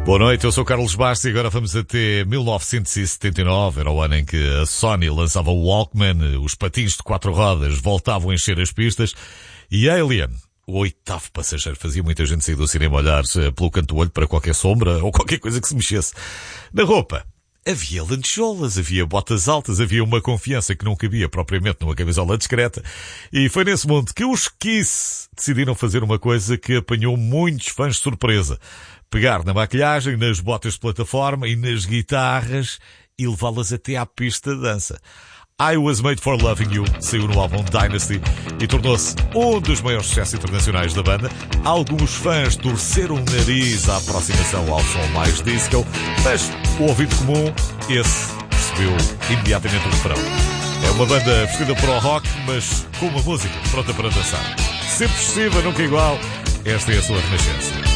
Boa noite, eu sou Carlos Bastos e agora vamos até 1979, era o ano em que a Sony lançava o Walkman, os patins de 4 rodas voltavam a encher as pistas e Alien, o oitavo passageiro, fazia muita gente sair do cinema olhar-se pelo canto do olho para qualquer sombra ou qualquer coisa que se mexesse. Na roupa, havia lantejoulas, havia botas altas, havia uma confiança que não cabia propriamente numa camisola discreta. E foi nesse mundo que os Kiss decidiram fazer uma coisa que apanhou muitos fãs de surpresa. Pegar na maquilhagem, nas botas de plataforma e nas guitarras e levá-las até à pista de dança. I Was Made For Loving You saiu no álbum Dynasty e tornou-se um dos maiores sucessos internacionais da banda. Alguns fãs torceram o nariz à aproximação ao som mais disco, mas o ouvido comum, esse percebeu imediatamente o refrão. É uma banda vestida para o rock, mas com uma música pronta para dançar. Sempre excessiva, nunca igual. Esta é a sua renascença.